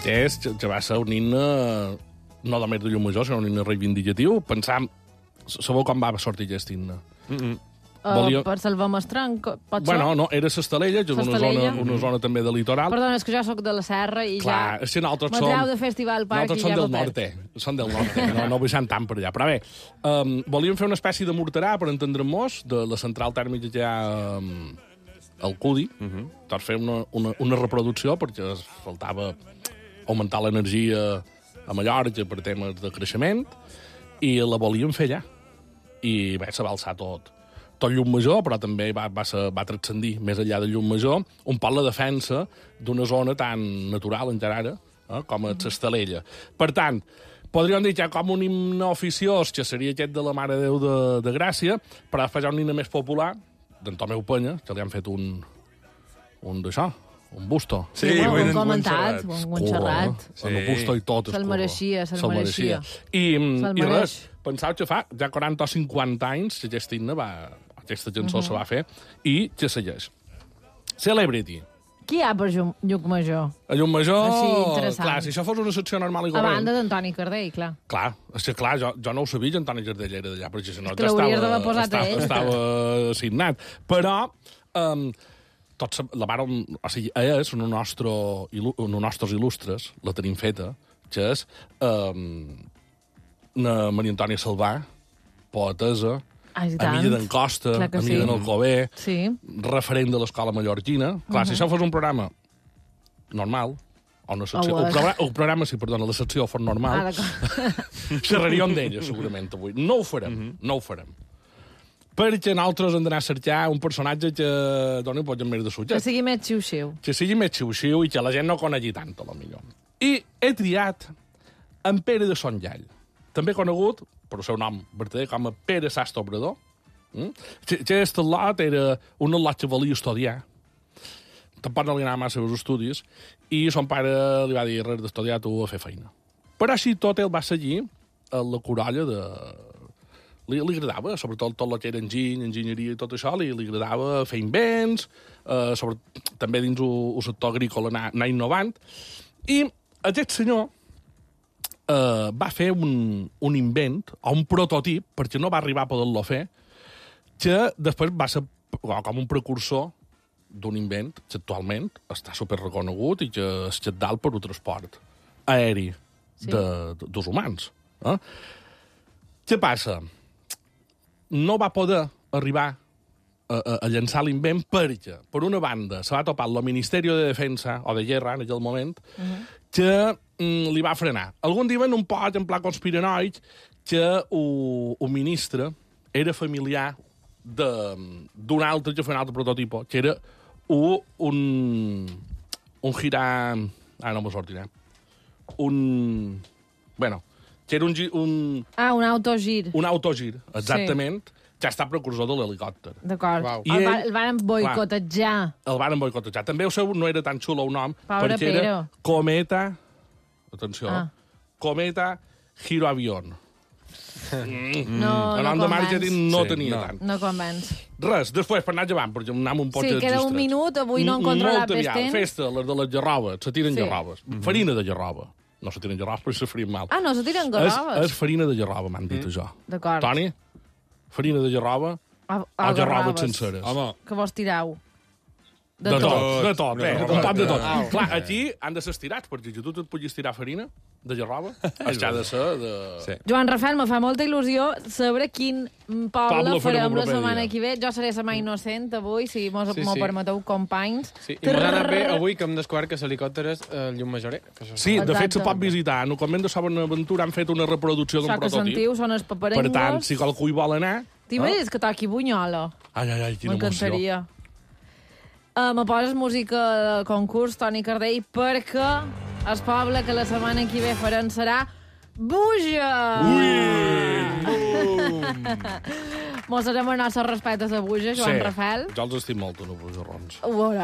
és que va ser un himne no només de llum major, sinó un himne reivindicatiu. Pensam, sabeu com va sortir aquest himne? Per salvar Mestranc, pot ser? Bueno, no, era S'Estalella, que és una zona també de litoral. Perdona, és que jo sóc de la Serra i clar, ja... Clar, m'atreu de Festival Park i ja del nord, són del nord, no baixant tant per allà. Però bé, volíem fer una espècie de morterà, per entendre'ns, de la central tèrmica que hi ha al Cudi, per fer una reproducció, perquè faltava augmentar l'energia a Mallorca per temes de creixement, i la volíem fer allà. I bé, se va alçar tot llum major, però també va transcendir més enllà de llum major un poc la defensa d'una zona tan natural encara ara com és S'Estalella. Per tant, podríem dir que com un himne oficiós, que seria aquest de la Mare de Déu de Gràcia, però després hi ha un himne més popular d'en Tomeu Penya, que li han fet un d'això, un busto. Sí, ho hem comentat, un xerrat. Un busto i tot. Se'l mereixia. I res, pensava que fa ja 40 o 50 anys que aquest himne aquesta cançó se va fer i que segueix. Celebrity. Qui hi ha per Llucmajor? A Llucmajor, interessant. clar, si això fos una secció normal i corrent... A banda d'Antoni Cardell, clar. Clar, és que clar, jo no ho sabia que Antoni Cardell era d'allà, perquè si no ja estava assignat. Però tots la vàrem... O sigui, és un nostres il·lustres, la tenim feta, que és Maria Antònia Salvà, poetesa, amiga d'en Costa, amiga d'en Alcover, referent de l'escola mallorquina. Clar, si això fos un programa normal, o una secció... El programa, la secció fos normal, xerraríem d'ella, segurament, avui. No ho farem. Perquè nosaltres hem d'anar a cercar un personatge que doni un poc més de sutge. Que sigui més xiu-xiu. Que sigui més xiu-xiu i que la gent no conegui tant, a lo millor. I he triat en Pere de Sonllall, també conegut per el seu nom verdader com a Pere Sastre Obrador. Aquest lot era un lot que volia estudiar. Tampoc no li anava massa als estudis, i son pare li va dir res d'estudiar, tu a fer feina. Però així tot ell va seguir a la corolla de... Li agradava, sobretot tot el que era enginyeria i tot això, li agradava fer invents, també dins el sector agrícola anar innovant. I aquest senyor va fer un invent, o un prototip, perquè no va arribar a poder-lo fer, que després va ser com un precursor d'un invent que actualment està superreconegut i que és cabdal per un transport aeri dels humans. Què passa? No va poder arribar a llançar l'invent perquè, per una banda, se va topar el Ministeri de Defensa, o de Guerra, en aquell moment, que li va frenar. Algun diuen un poc en pla conspiranoic que un ministre era familiar d'un altre que feia un altre prototipo, que era un girar... no m'ho sortiré. Bueno, que era un autogir. Un autogir, exactament, que ha estat precursor de l'helicòpter. D'acord. El varen boicotejar. El varen boicotejar. També el seu no era tan xulo el nom, Pobre perquè era Cometa... Atenció. Cometa Giro Avión. No el nom de màrqueting no tenia tant. No convenç. Res, després, per anar llevant, perquè anem un poc existrat. Sí, queda un minut, avui no hem controlat més temps. Festa, les de les garrobes, se tiren garrobes. Farina de garroba. No se tiren garrobes, però se farien mal. No se tiren garrobes? És farina de garroba, m'han dit això. D'acord. Toni, farina de garroba o garrobes senceres? Home. Que vos tireu? De tot. Un pot de tot. Clar, aquí han de ser estirats, perquè si tu et puguis tirar farina de garroba, això ha de ser de... Joan Rafael, me fa molta il·lusió saber quin poble farem la setmana que ve. Jo seré la mà innocent avui, si m'ho permeteu, companys. Sí, i m'ho ha anat bé avui que hem descobert que l'helicòpter és el Llummajorer. Sí, de fet se pot visitar. En el convent de Bonaventura han fet una reproducció d'un prototip. Que sentiu, són els paperengles. Per tant, si qualcú hi vol anar... T'imagines que toqui Bunyola? Ai, quina emoció. M'encantaria. Me poses música de concurs, Toni Cardell, perquè el poble que la setmana que ve farem serà Buja! Mos farem els nostres respectes a Buja, Joan Rafael. Jo els estim molt, no, bujarrons. Ho veurà.